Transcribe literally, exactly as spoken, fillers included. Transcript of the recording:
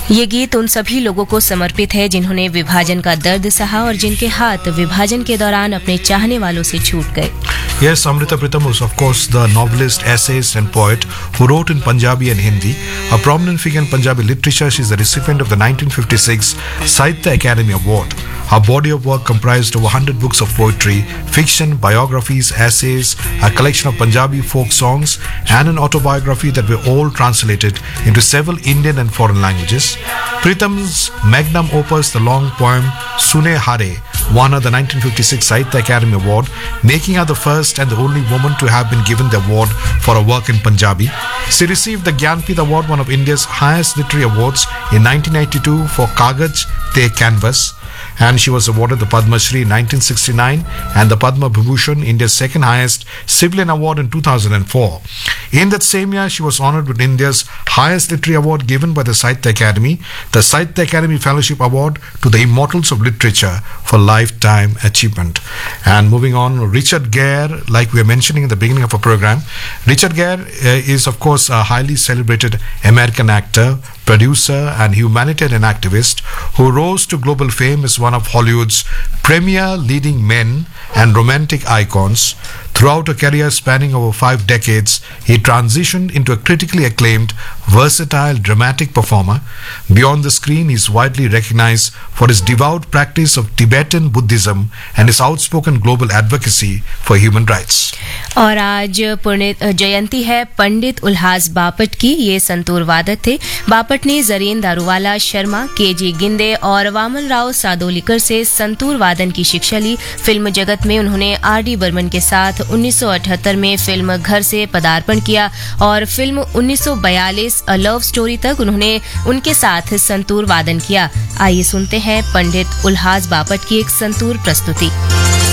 ये गीत उन सभी लोगों को समर्पित है जिन्होंने विभाजन का दर्द सहा और जिनके हाथ विभाजन के दौरान अपने चाहने वालों से छूट गए. Yes, Amrita Pritam was, of course, the novelist, essayist, and poet who wrote in Punjabi and Hindi. A prominent figure in Punjabi literature, she is the recipient of the nineteen fifty-six Sahitya Academy Award. Her body of work comprised over one hundred books of poetry, fiction, biographies, essays, a collection of Punjabi folk songs, and an autobiography that were all translated into several Indian and foreign languages. Pritam's magnum opus, the long poem Sune Hare, won her the nineteen fifty-six Sahitya Academy Award, making her the first and the only woman to have been given the award for her work in Punjabi. She received the Gyanpith Award, one of India's highest literary awards, in nineteen ninety-two for Kagaj Te Canvas. And she was awarded the Padma Shri in nineteen sixty-nine and the Padma Vibhushan, India's second highest civilian award, in two thousand four. In that same year, she was honored with India's highest literary award given by the Sahitya Academy, the Sahitya Academy Fellowship Award to the Immortals of Literature for lifetime achievement. And moving on, Richard Gere, like we were mentioning in the beginning of our program, Richard Gere uh, is, of course, a highly celebrated American actor, producer, and humanitarian activist who rose to global fame as one of Hollywood's premier leading men and romantic icons. Throughout a career spanning over five decades, he transitioned into a critically acclaimed, versatile, dramatic performer. Beyond the screen, he is widely recognized for his devout practice of Tibetan Buddhism and his outspoken global advocacy for human rights. और आज पुण्य जयंती है पंडित उल्हास बापट की. ये संतूर वादक थे. बापट ने जरीन दारूवाला शर्मा, के जी गिंदे और वामन राव सादोलीकर से संतूर वादन की शिक्षा ली. फिल्म जगत में उन्होंने आर डी बर्मन के साथ उन्नीस सौ अठहत्तर में फिल्म घर से पदार्पण किया और फिल्म उन्नीस सौ बयालीस अ लव स्टोरी तक उन्होंने उनके साथ संतूर वादन किया. आइए सुनते हैं पंडित उल्हास बापट की एक संतूर प्रस्तुति.